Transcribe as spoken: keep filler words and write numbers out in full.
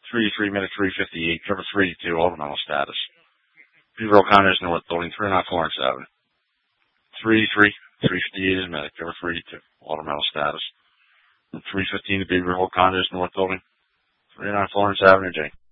three three minute three fifty-eight, cover three two, orbital status. Beaver O'Connor's North Building, three oh nine Florence Avenue. three three, three fifty-eight is medic, cover three two, orbital status. three fifteen to Beaver O'Connor's North Building, three oh nine Florence Avenue, J.